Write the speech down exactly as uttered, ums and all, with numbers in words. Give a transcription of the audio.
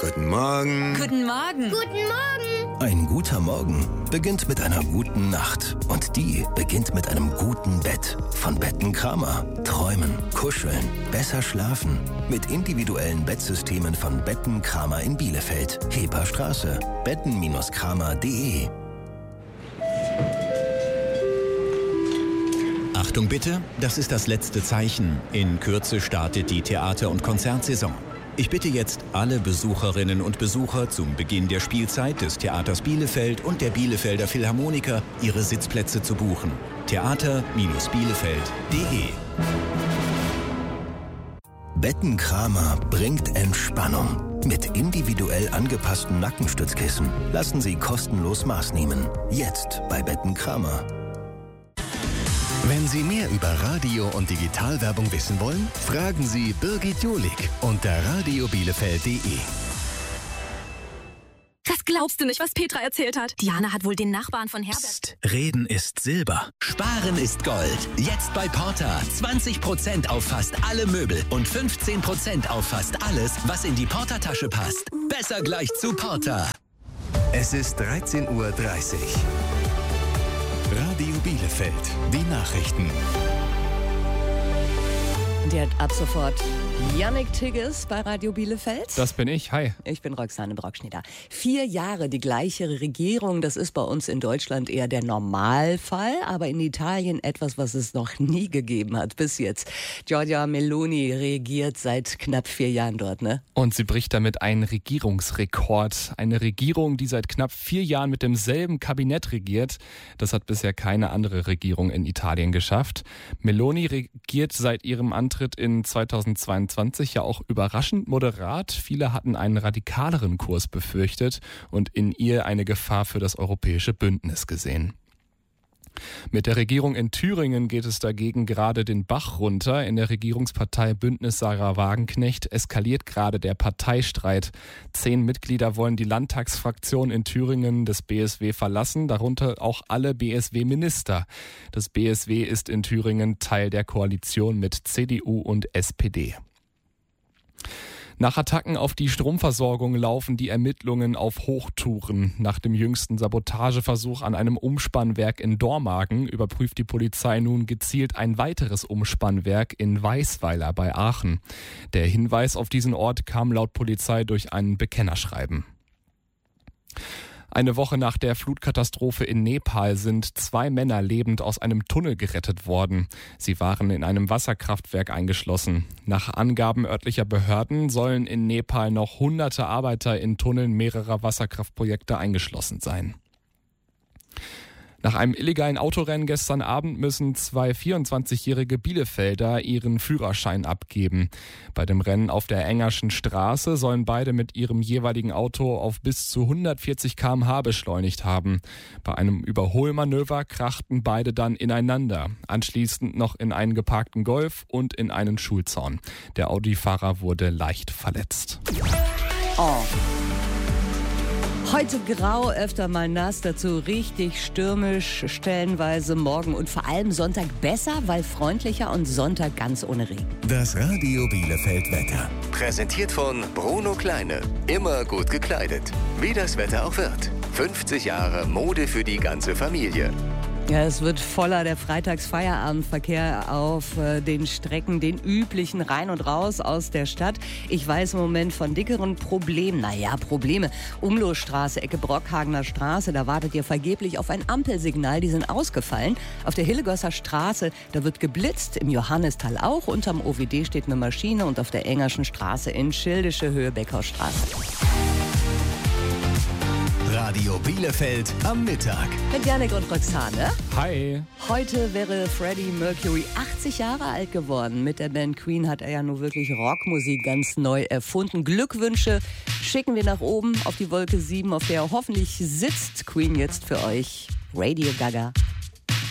Guten Morgen. Guten Morgen. Guten Morgen. Ein guter Morgen beginnt mit einer guten Nacht. Und die beginnt mit einem guten Bett. Von Betten Kramer. Träumen, kuscheln, besser schlafen. Mit individuellen Bettsystemen von Betten Kramer in Bielefeld. Heperstraße. betten Kramer punkt de. Achtung bitte, das ist das letzte Zeichen. In Kürze startet die Theater- und Konzertsaison. Ich bitte jetzt alle Besucherinnen und Besucher zum Beginn der Spielzeit des Theaters Bielefeld und der Bielefelder Philharmoniker ihre Sitzplätze zu buchen. theater Bindestrich bielefeld punkt de. Betten Kramer bringt Entspannung. Mit individuell angepassten Nackenstützkissen lassen Sie kostenlos Maß nehmen. Jetzt bei Betten Kramer. Wenn Sie mehr über Radio- und Digitalwerbung wissen wollen, fragen Sie Birgit Jolik unter radio bielefeld punkt de. Das glaubst du nicht, was Petra erzählt hat. Diana hat wohl den Nachbarn von Herbert... Psst, Reden ist Silber. Sparen ist Gold. Jetzt bei Porta. zwanzig Prozent auf fast alle Möbel und fünfzehn Prozent auf fast alles, was in die Porta-Tasche passt. Besser gleich zu Porta. Es ist dreizehn Uhr dreißig. Radio Bielefeld, die Nachrichten. Der hat ab sofort Yannick Tigges bei Radio Bielefeld. Das bin ich, hi. Ich bin Roxane Brockschneider. Vier Jahre die gleiche Regierung, das ist bei uns in Deutschland eher der Normalfall, aber in Italien etwas, was es noch nie gegeben hat bis jetzt. Giorgia Meloni regiert seit knapp vier Jahren dort, ne? Und sie bricht damit einen Regierungsrekord. Eine Regierung, die seit knapp vier Jahren mit demselben Kabinett regiert. Das hat bisher keine andere Regierung in Italien geschafft. Meloni regiert seit ihrem Antritt in zweitausendzweiundzwanzig ja auch überraschend moderat. Viele hatten einen radikaleren Kurs befürchtet und in ihr eine Gefahr für das europäische Bündnis gesehen. Mit der Regierung in Thüringen geht es dagegen gerade den Bach runter. In der Regierungspartei Bündnis Sarah Wagenknecht eskaliert gerade der Parteistreit. Zehn Mitglieder wollen die Landtagsfraktion in Thüringen des B S W verlassen, darunter auch alle B S W-Minister. Das B S W ist in Thüringen Teil der Koalition mit C D U und S P D. Nach Attacken auf die Stromversorgung laufen die Ermittlungen auf Hochtouren. Nach dem jüngsten Sabotageversuch an einem Umspannwerk in Dormagen überprüft die Polizei nun gezielt ein weiteres Umspannwerk in Weisweiler bei Aachen. Der Hinweis auf diesen Ort kam laut Polizei durch ein Bekennerschreiben. Eine Woche nach der Flutkatastrophe in Nepal sind zwei Männer lebend aus einem Tunnel gerettet worden. Sie waren in einem Wasserkraftwerk eingeschlossen. Nach Angaben örtlicher Behörden sollen in Nepal noch hunderte Arbeiter in Tunneln mehrerer Wasserkraftprojekte eingeschlossen sein. Nach einem illegalen Autorennen gestern Abend müssen zwei vierundzwanzigjährige Bielefelder ihren Führerschein abgeben. Bei dem Rennen auf der Engerschen Straße sollen beide mit ihrem jeweiligen Auto auf bis zu hundertvierzig Kilometer pro Stunde beschleunigt haben. Bei einem Überholmanöver krachten beide dann ineinander. Anschließend noch in einen geparkten Golf und in einen Schulzaun. Der Audi-Fahrer wurde leicht verletzt. Oh. Heute grau, öfter mal nass, dazu richtig stürmisch, stellenweise morgen und vor allem Sonntag besser, weil freundlicher und Sonntag ganz ohne Regen. Das Radio Bielefeld Wetter. Präsentiert von Bruno Kleine. Immer gut gekleidet. Wie das Wetter auch wird. fünfzig Jahre Mode für die ganze Familie. Ja, es wird voller, der Freitagsfeierabendverkehr auf äh, den Strecken, den üblichen rein und raus aus der Stadt. Ich weiß im Moment von dickeren Problemen. Naja, Probleme. Umlohstraße, Ecke Brockhagener Straße, da wartet ihr vergeblich auf ein Ampelsignal. Die sind ausgefallen. Auf der Hillegosser Straße, da wird geblitzt. Im Johannisthal auch. Unterm O W D steht eine Maschine und auf der Engerschen Straße in Schildische Höhe Beckhausstraße. Radio Bielefeld am Mittag. Mit Yannick und Roxane. Hi. Heute wäre Freddie Mercury achtzig Jahre alt geworden. Mit der Band Queen hat er ja nur wirklich Rockmusik ganz neu erfunden. Glückwünsche schicken wir nach oben auf die Wolke sieben, auf der er hoffentlich sitzt. Queen jetzt für euch. Radio Gaga.